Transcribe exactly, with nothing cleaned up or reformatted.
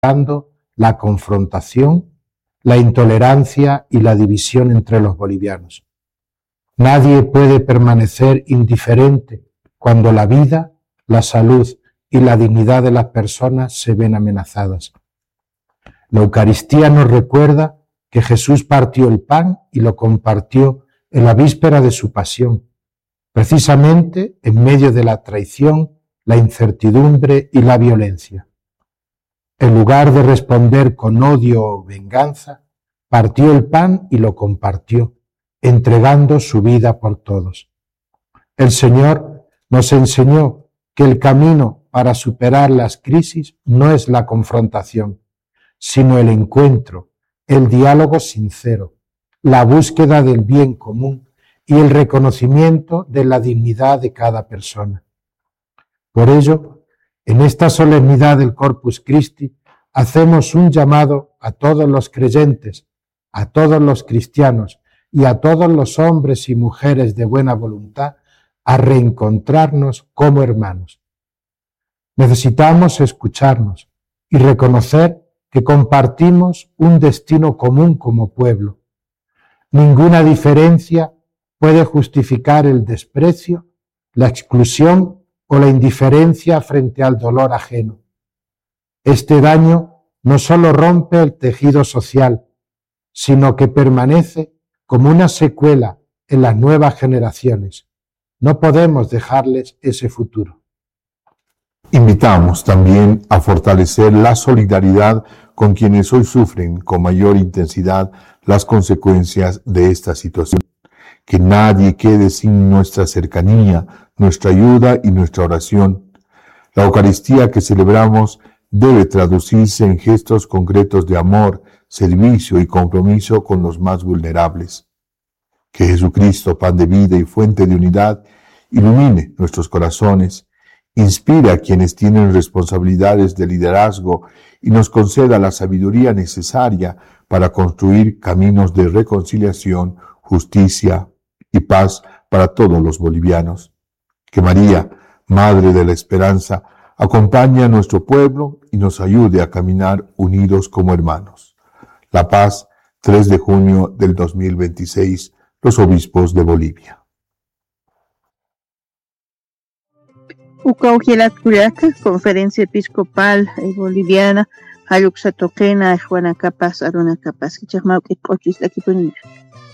la confrontación, la intolerancia y la división entre los bolivianos. Nadie puede permanecer indiferente cuando la vida, la salud y la dignidad de las personas se ven amenazadas. La Eucaristía nos recuerda que Jesús partió el pan y lo compartió en la víspera de su pasión, precisamente en medio de la traición, la incertidumbre y la violencia. En lugar de responder con odio o venganza, partió el pan y lo compartió, entregando su vida por todos. El Señor nos enseñó que el camino para superar las crisis no es la confrontación, sino el encuentro, el diálogo sincero, la búsqueda del bien común y el reconocimiento de la dignidad de cada persona. Por ello, en esta solemnidad del Corpus Christi, hacemos un llamado a todos los creyentes, a todos los cristianos y a todos los hombres y mujeres de buena voluntad a reencontrarnos como hermanos. Necesitamos escucharnos y reconocer que compartimos un destino común como pueblo. Ninguna diferencia puede justificar el desprecio, la exclusión o la indiferencia frente al dolor ajeno. Este daño no solo rompe el tejido social, sino que permanece como una secuela en las nuevas generaciones. No podemos dejarles ese futuro. Invitamos también a fortalecer la solidaridad con quienes hoy sufren con mayor intensidad las consecuencias de esta situación. Que nadie quede sin nuestra cercanía, nuestra ayuda y nuestra oración. La Eucaristía que celebramos debe traducirse en gestos concretos de amor, servicio y compromiso con los más vulnerables. Que Jesucristo, pan de vida y fuente de unidad, ilumine nuestros corazones, inspire a quienes tienen responsabilidades de liderazgo y nos conceda la sabiduría necesaria para construir caminos de reconciliación, justicia y paz para todos los bolivianos. Que María, Madre de la Esperanza, acompañe a nuestro pueblo y nos ayude a caminar unidos como hermanos. La Paz, tres de junio del dos mil veintiséis, los obispos de Bolivia. Ucaujelat Curiaca, Conferencia Episcopal Boliviana, Hayuk Satoquena, Juana Capaz, Aruna Capaz, Kichamauk, Ecochis, aquí